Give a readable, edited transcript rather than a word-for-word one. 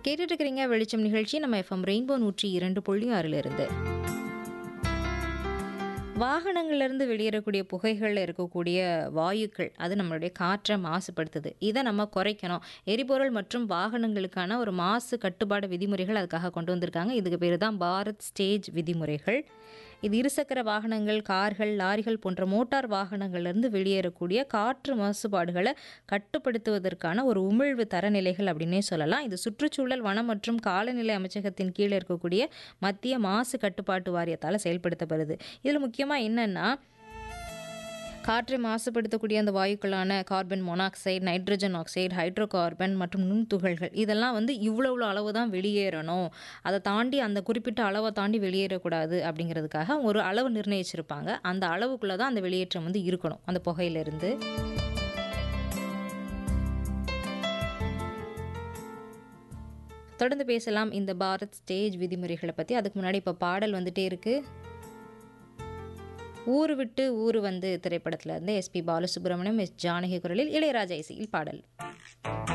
கேட்டுட்டு இருக்கிறீங்க வெளிச்சம் நிகழ்ச்சி நம்ம எஃப்எம் ரெயின்போ 102.6 இருந்து. வாகனங்கள்லேருந்து வெளியேறக்கூடிய புகைகளில் இருக்கக்கூடிய வாயுக்கள் அது நம்மளுடைய காற்றை மாசுபடுத்துது. இதை நம்ம குறைக்கணும். எரிபொருள் மற்றும் வாகனங்களுக்கான ஒரு மாசு கட்டுப்பாடு விதிமுறைகள் அதுக்காக கொண்டு வந்திருக்காங்க. இதுக்கு பேர் தான் பாரத் ஸ்டேஜ் விதிமுறைகள். இது இருசக்கர வாகனங்கள், கார்கள், லாரிகள் போன்ற மோட்டார் வாகனங்கள்லேருந்து வெளியேறக்கூடிய காற்று மாசுபாடுகளை கட்டுப்படுத்துவதற்கான ஒரு உமிழ்வு தரநிலைகள் அப்படின்னே சொல்லலாம். இது சுற்றுச்சூழல், வனம் மற்றும் காலநிலை அமைச்சகத்தின் கீழே இருக்கக்கூடிய மத்திய மாசு கட்டுப்பாட்டு வாரியத்தால் செயல்படுத்தப்படுது. இதில் முக்கியமாக என்னென்னா, காற்றை மாசுபடுத்தக்கூடிய அந்த வாயுக்களான carbon monoxide, nitrogen oxide, hydro carbon மற்றும் நுண்துகள்கள் இதெல்லாம் வந்து இவ்வளோ அளவு தான் வெளியேறணும். அதை தாண்டி அந்த குறிப்பிட்ட அளவை தாண்டி வெளியேறக்கூடாது அப்படிங்கிறதுக்காக ஒரு அளவு நிர்ணயிச்சிருப்பாங்க. அந்த அளவுக்குள்ளே தான் அந்த வெளியேற்றம் வந்து இருக்கணும் அந்த புகையிலிருந்து. தொடர்ந்து பேசலாம் இந்த பாரத் ஸ்டேஜ் விதிமுறைகளை பற்றி. அதுக்கு முன்னாடி இப்போ பாடல் வந்துட்டே இருக்குது. ஊரு விட்டு ஊரு வந்து திரைப்படத்துல இருந்து எஸ்பி பாலசுப்ரமணியம், எஸ் ஜானகி குரலில் இளையராஜா இசையில் பாடல்.